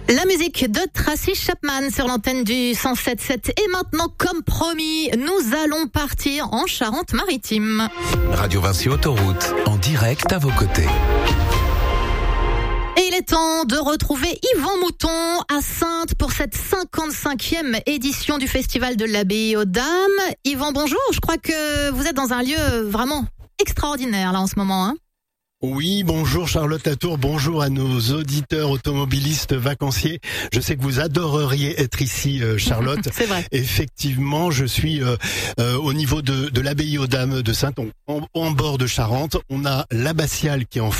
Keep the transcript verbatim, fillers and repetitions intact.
La musique de Tracy Chapman sur l'antenne du cent sept sept. Et maintenant, comme promis, nous allons partir en Charente-Maritime. Radio Vinci Autoroute, en direct à vos côtés. Et il est temps de retrouver Yvan Mouton à Saintes pour cette cinquante-cinquième édition du Festival de l'Abbaye aux Dames. Yvan, bonjour. Je crois que vous êtes dans un lieu vraiment extraordinaire là en ce moment, hein. Oui, bonjour Charlotte Latour, bonjour à nos auditeurs automobilistes vacanciers. Je sais que vous adoreriez être ici, euh, Charlotte. C'est vrai. Effectivement, je suis euh, euh, au niveau de, de l'Abbaye aux Dames de Saintes, en, en bord de Charente. On a l'abbatiale qui est en